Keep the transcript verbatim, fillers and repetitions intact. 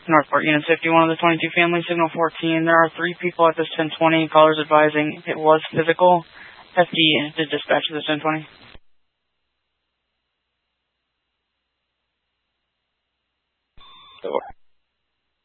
Northport, Unit fifty-one of the twenty-two family, signal fourteen. There are three people at this ten twenty. Callers advising it was physical. F D did dispatch of this ten twenty.